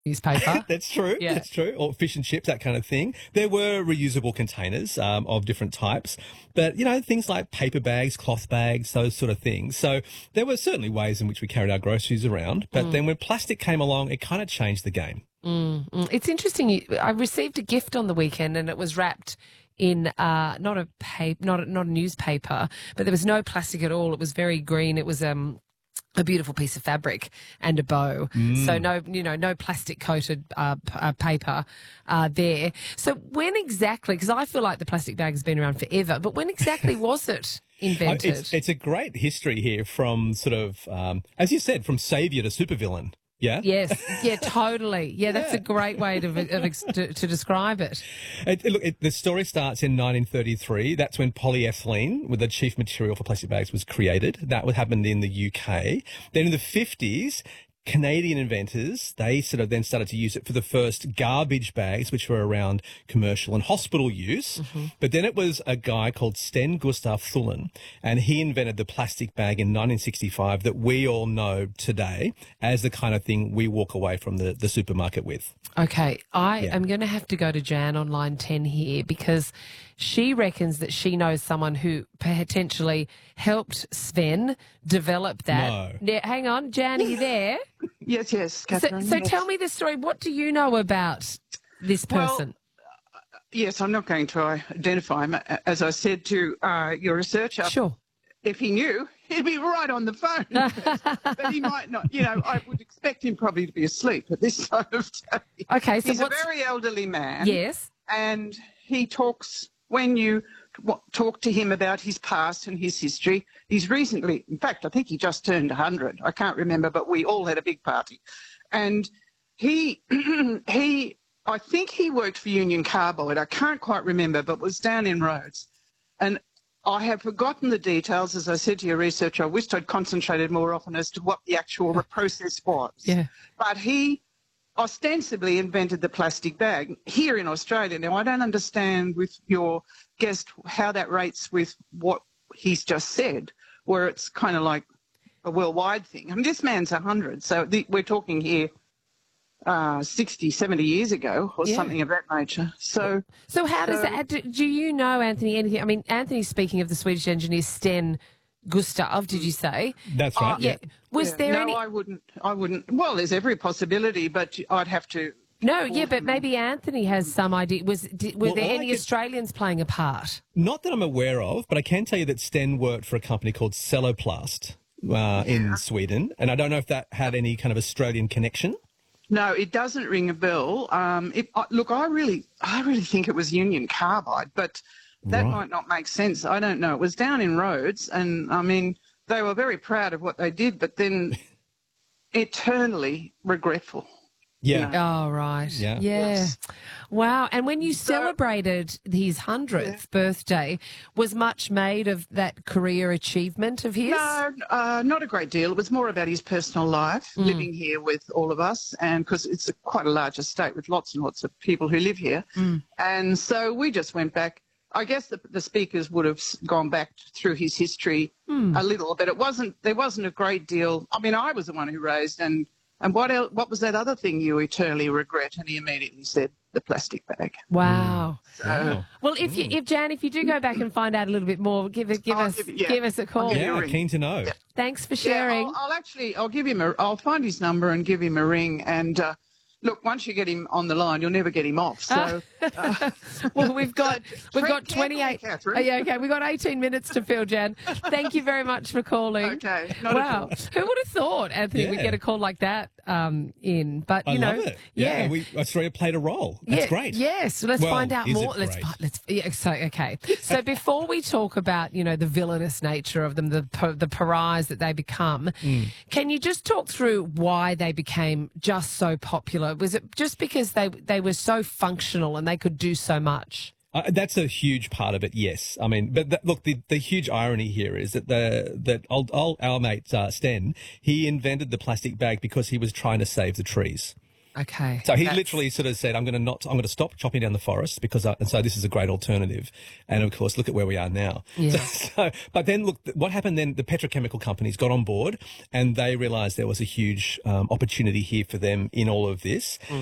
newspaper. That's true. Yeah. That's true. Or fish and chips, that kind of thing. There were reusable containers of different types, but things like paper bags, cloth bags, those sort of things. So there were certainly ways in which we carried our groceries around. But then when plastic came along, it kind of changed the game. It's interesting. I received a gift on the weekend, and it was wrapped in not a newspaper, but there was no plastic at all. It was very green. It was a beautiful piece of fabric and a bow. So no plastic coated paper there. So when exactly, because I feel like the plastic bag has been around forever, but when exactly was it invented? It's a great history here from sort of, as you said, from saviour to supervillain. Yeah. Yes. Yeah. Totally. Yeah. That's a great way to describe it. The story starts in 1933. That's when polyethylene, with the chief material for plastic bags, was created. That happened in the UK. Then in the 50s, Canadian inventors, they sort of then started to use it for the first garbage bags, which were around commercial and hospital use. But then it was a guy called Sten Gustav Thulin, and he invented the plastic bag in 1965 that we all know today as the kind of thing we walk away from the supermarket with. Okay, I am going to have to go to Jan on line 10 here, because she reckons that she knows someone who potentially helped Sven develop that. No. Yeah, hang on, Jan, are you there? Yes, Catherine. So yes. tell me the story. What do you know about this person? Yes, I'm not going to identify him. As I said to your researcher, Sure. if he knew, he'd be right on the phone. But he might not. I would expect him probably to be asleep at this time of day. Okay, so he's a very elderly man. Yes. And he talks, when you talk to him about his past and his history, he's recently, in fact, I think he just turned 100. I can't remember, but we all had a big party. And he, I think he worked for Union Carbide. I can't quite remember, but was down in Rhodes. And I have forgotten the details. As I said to your researcher, I wished I'd concentrated more often as to what the actual process was. Yeah. But he ostensibly invented the plastic bag here in Australia. Now, I don't understand with your guest how that rates with what he's just said, where it's kind of like a worldwide thing. I mean, this man's 100, so we're talking here 60, 70 years ago or something of that nature. So how does that, do you know, Anthony, anything? I mean, Anthony's speaking of the Swedish engineer Sten Gustav, did you say? That's right. Yeah. Was there any? No, I wouldn't. Well, there's every possibility, but I'd have to. No, yeah, but maybe Anthony has some idea. Were there any Australians playing a part? Not that I'm aware of, but I can tell you that Sten worked for a company called Celloplast in Sweden, and I don't know if that had any kind of Australian connection. No, it doesn't ring a bell. Look, I really think it was Union Carbide, but that might not make sense. I don't know. It was down in Rhodes, and, I mean, they were very proud of what they did, but then eternally regretful. Yeah. Oh, right. Yeah. Yes. Wow. And when you celebrated his 100th birthday, was much made of that career achievement of his? No, not a great deal. It was more about his personal life, living here with all of us, and because it's quite a large estate with lots and lots of people who live here. And so we just went back. I guess the speakers would have gone back through his history a little, but there wasn't a great deal. I mean, I was the one who raised, and what was that other thing you eternally regret? And he immediately said, the plastic bag. Wow. So, well, if Jan, if you do go back and find out a little bit more, give us a call. Yeah, keen to know. Yeah. Thanks for sharing. Yeah, I'll give him I'll find his number and give him a ring. And look, once you get him on the line, you'll never get him off. So, well, we've got 28. Catherine. Yeah, okay, we've got 18 minutes to fill, Jan. Thank you very much for calling. Okay, not at all. Who would have thought, Anthony, we'd get a call like that in? But I love it. Yeah, Australia played a role. That's great. Yes, let's find out more. Okay. So before we talk about the villainous nature of them, the pariahs that they become, can you just talk through why they became just so popular? Was it just because they were so functional and they could do so much? That's a huge part of it, yes. I mean, but look, the huge irony here is that our mate Sten, he invented the plastic bag because he was trying to save the trees. Okay. So he That's- literally sort of said, I'm going to stop chopping down the forest because, and so this is a great alternative. And of course, look at where we are now. Yeah. But then look, what happened then, the petrochemical companies got on board and they realized there was a huge opportunity here for them in all of this.